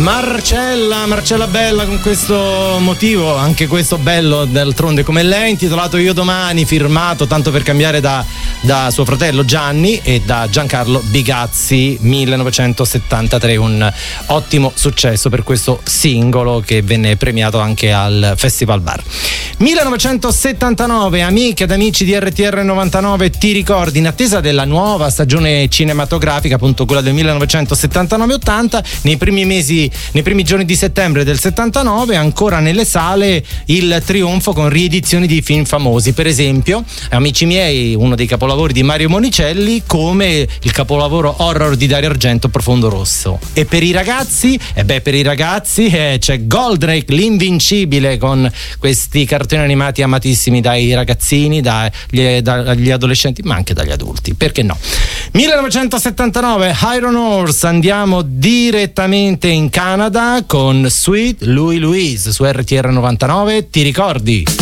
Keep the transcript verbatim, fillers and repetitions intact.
Marcella, Marcella Bella, con questo motivo, anche questo bello d'altronde come lei, intitolato Io Domani, firmato tanto per cambiare da, da suo fratello Gianni e da Giancarlo Bigazzi, millenovecentosettantatré, un ottimo successo per questo singolo che venne premiato anche al Festival Bar. millenovecentosettantanove, amiche ed amici di R T R novantanove, ti ricordi, in attesa della nuova stagione cinematografica, appunto quella del millenovecentosettantanove ottanta, nei primi mesi nei primi giorni di settembre del settantanove, ancora nelle sale il trionfo con riedizioni di film famosi, per esempio Amici miei, uno dei capolavori di Mario Monicelli, come il capolavoro horror di Dario Argento, Profondo Rosso. E per i ragazzi, e beh per i ragazzi eh, c'è Goldrake, l'invincibile, con questi cartoni animati amatissimi dai ragazzini, dagli, dagli adolescenti, ma anche dagli adulti, perché no. millenovecentosettantanove, Iron Horse, andiamo direttamente in Canada con Sweet Louie Louise su R T R novantanove, ti ricordi?